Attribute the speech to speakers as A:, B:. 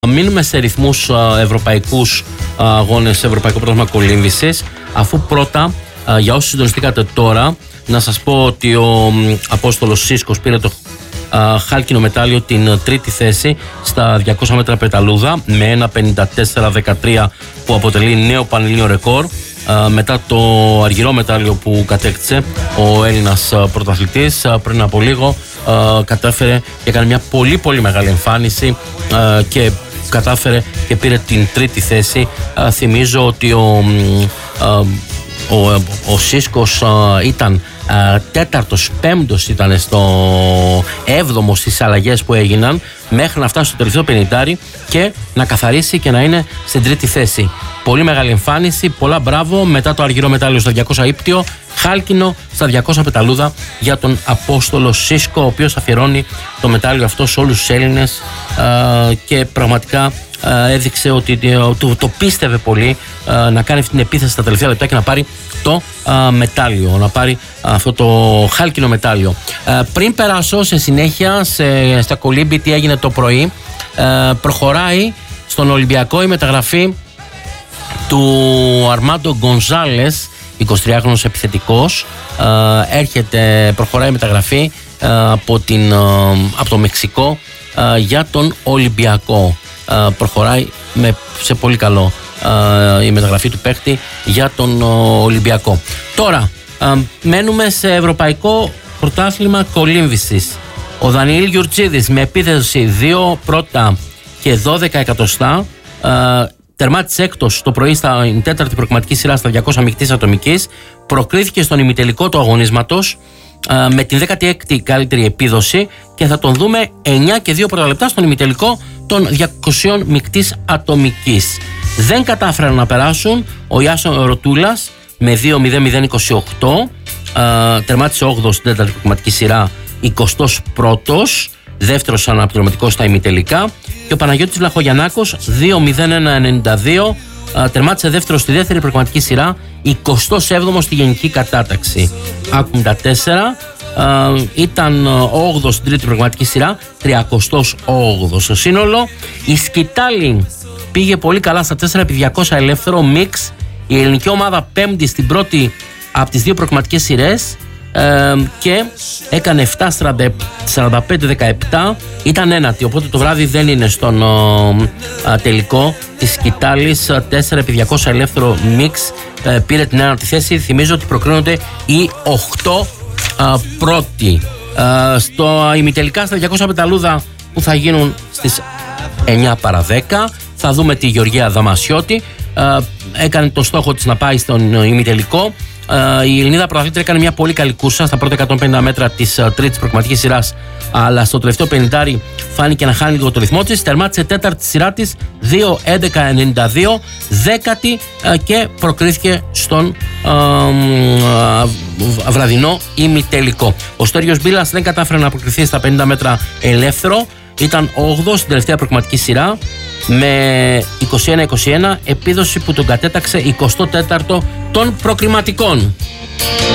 A: Μείνουμε σε ρυθμούς ευρωπαϊκούς αγώνες, ευρωπαϊκό πρωτάθλημα κολύμβησης, αφού πρώτα, για όσοι συντονιστήκατε τώρα, να σας πω ότι ο Απόστολος Σίσκος πήρε το χάλκινο μετάλλιο, την τρίτη θέση στα 200 μέτρα πεταλούδα με 1.54.13 που αποτελεί νέο πανελλήνιο ρεκόρ, μετά το αργυρό μετάλλιο που κατέκτησε ο Έλληνας πρωταθλητής πριν από λίγο. Κατάφερε και έκανε μια πολύ μεγάλη εμφάνιση και κατάφερε και πήρε την τρίτη θέση. Θυμίζω ότι ο Σίσκος ήταν τέταρτος, πέμπτος ήταν στο έβδομο στις αλλαγές που έγιναν, μέχρι να φτάσει στο τελευταίο πενηντάρι και να καθαρίσει και να είναι στην τρίτη θέση. Πολύ μεγάλη εμφάνιση, πολλά μπράβο. Μετά το αργυρό μετάλλιο στα 200 ύπτιο, χάλκινο στα 200 πεταλούδα για τον Απόστολο Σίσκο, ο οποίος αφιερώνει το μετάλλιο αυτό σε όλους τους Έλληνες και πραγματικά έδειξε ότι το πίστευε πολύ να κάνει αυτή την επίθεση στα τελευταία λεπτά και να πάρει το μετάλλιο, να πάρει αυτό το χάλκινο μετάλλιο. Πριν περάσω σε συνέχεια στα κολύμπη τι έγινε το πρωί, προχωράει στον Ολυμπιακό η μεταγραφή του Αρμάντο Γκονζάλες, 23χρονος επιθετικός. Προχωράει η μεταγραφή από το Μεξικό για τον Ολυμπιακό. Προχωράει σε πολύ καλό η μεταγραφή του παίχτη για τον Ολυμπιακό. Τώρα μένουμε σε ευρωπαϊκό πρωτάθλημα κολύμβησης. Ο Δανιήλ Γιουρτζίδης με επίθεση 2 πρώτα και 12 εκατοστά τερμάτισε έκτος το πρωί στην τέταρτη προκριματική σειρά στα 200 μεικτής ατομικής, προκρίθηκε στον ημιτελικό του αγωνίσματος με την 16η καλύτερη επίδοση και θα τον δούμε 9 και 2 πρώτα λεπτά στον ημιτελικό των 200 μεικτής ατομικής. Δεν κατάφεραν να περάσουν ο Ιάσον Ρωτούλας με 2.0028, τερμάτισε 8ος στην τέταρτη προκριματική σειρά, 21ος, δεύτερος αναπληρωματικός στα ημιτελικά, και ο Παναγιώτης Βλαχογιαννάκος 2.0192, τερμάτισε δεύτερος στη δεύτερη προκριματική σειρά, 27ος στη γενική κατάταξη. Άκουμε τα 4, ήταν 8ος στην τρίτη προκριματική σειρά, 38ος στο σύνολο. Η Σκητάλη πήγε πολύ καλά στα 4x200 ελεύθερο μίξ, η ελληνική ομάδα πέμπτη στην πρώτη από τις δύο προκριματικές σειρές και έκανε 7.45-17, ήταν ένατη, οπότε το βράδυ δεν είναι στον τελικό της Σκητάλης. 4x200 ελεύθερο μίξ πήρε την ένατη θέση. Θυμίζω ότι προκρίνονται οι 8 πρώτοι. Στο ημιτελικά στα 200 πεταλούδα που θα γίνουν στις 9 παρα 10 θα δούμε τη Γεωργία Δαμασιώτη. Έκανε το στόχο της να πάει στον ημιτελικό. Η Ελληνίδα πρωταθλήτρια έκανε μια πολύ καλή κούρσα στα πρώτα 150 μέτρα της τρίτης προκριματικής σειράς, αλλά στο τελευταίο 50 φάνηκε να χάνει λίγο το ρυθμό της. Τερμάτισε τέταρτη σειρά της 2.11.92, δέκατη, και προκρίθηκε στον βραδινό ημιτελικό. Ο Στέργιος Μπίλας δεν κατάφερε να προκριθεί στα 50 μέτρα ελεύθερο, ήταν 8ος στην τελευταία προκριματική σειρά με 21-21, επίδοση που τον κατέταξε 24ο των προκριματικών.